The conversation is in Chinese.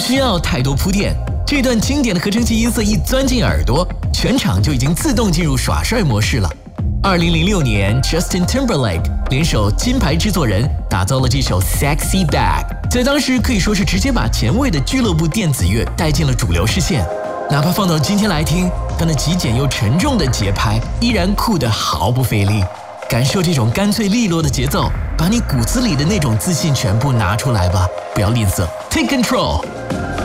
需要太多铺垫，这段经典的合成器音色一钻进耳朵，全场就已经自动进入耍帅模式了。2006年 ，Justin Timberlake 联手金牌制作人打造了这首《Sexy Back》，在当时可以说是直接把前卫的俱乐部电子乐带进了主流视线。哪怕放到今天来听，它那极简又沉重的节拍依然酷得毫不费力。感受这种干脆利落的节奏，把你骨子里的那种自信全部拿出来吧，不要吝啬 ，Take control。